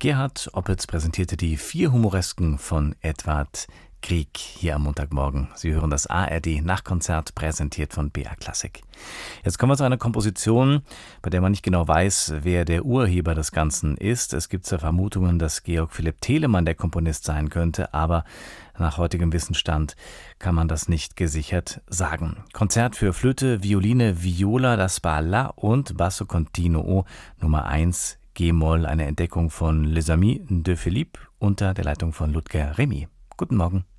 Gerhard Opitz präsentierte die 4 Humoresken von Edvard Grieg hier am Montagmorgen. Sie hören das ARD-Nachtkonzert, präsentiert von BR Classic. Jetzt kommen wir zu einer Komposition, bei der man nicht genau weiß, wer der Urheber des Ganzen ist. Es gibt zwar Vermutungen, dass Georg Philipp Telemann der Komponist sein könnte, aber nach heutigem Wissensstand kann man das nicht gesichert sagen. Konzert für Flöte, Violine, Viola da Spalla und Basso Continuo Nummer 1 G-Moll, eine Entdeckung von Les Amis de Philippe unter der Leitung von Ludger Remy. Guten Morgen.